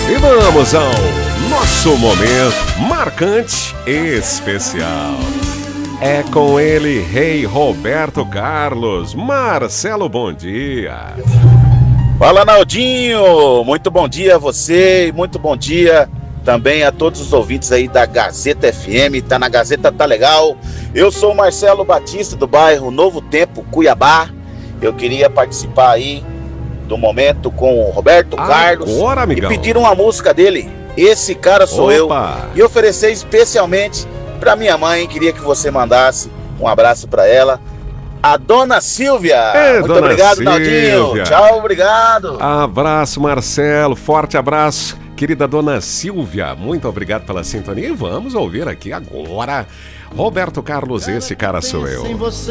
E vamos ao nosso momento marcante e especial. É com ele, Rei Roberto Carlos. Marcelo, bom dia. Fala, Naldinho, muito bom dia a você e muito bom dia também a todos os ouvintes aí da Gazeta FM, tá na Gazeta Tá Legal. Eu sou o Marcelo Batista do bairro Novo Tempo, Cuiabá. Eu queria participar aí do momento com o Roberto Carlos amigão. E pedir uma música dele, Esse Cara Sou Eu, e oferecer especialmente pra minha mãe. Queria que você mandasse um abraço pra ela, a Dona Silvia. Muito Dona obrigado, Silvia. Naldinho. Tchau, obrigado. Abraço, Marcelo. Forte abraço, querida Dona Silvia. Muito obrigado pela sintonia. E vamos ouvir aqui agora Roberto Carlos, Esse Cara Sou Eu.